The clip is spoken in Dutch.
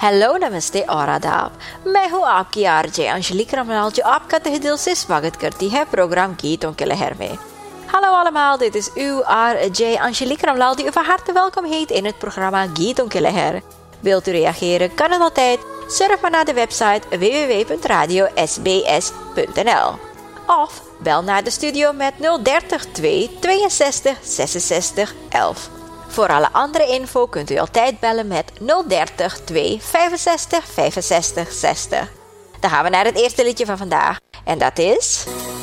हेलो नमस्ते और आदाब। मैं हूँ आपकी आरजे Angelique Ramlaal जो आपका तहे दिल से स्वागत करती है प्रोग्राम गीतों के लहर में। Hallo allemaal, dit is uw RJ Angelique Ramlaal die u van harte welkom heet in het programma Gieton ke Leher. Wilt u reageren, kan het altijd. Surf maar naar de website www.radiosbs.nl of bel naar de studio met 030 262 66 11. Voor alle andere info kunt u altijd bellen met 030 265 65 60. Dan gaan we naar het eerste liedje van vandaag en dat is...